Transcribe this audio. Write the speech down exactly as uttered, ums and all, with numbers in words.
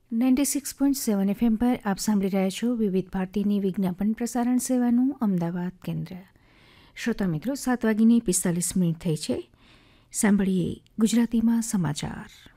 Ninety six point seven FM પર આપ સાંભળી રહ્યા છો વિવિધ ભારતીની વિજ્ઞાપન પ્રસારણ સેવાનું અમદાવાદ કેન્દ્ર. શ્રોતા મિત્રો, સાત વાગીને પિસ્તાલીસ મિનિટ થઈ છે. સાંભળીએ ગુજરાતીમાં સમાચાર.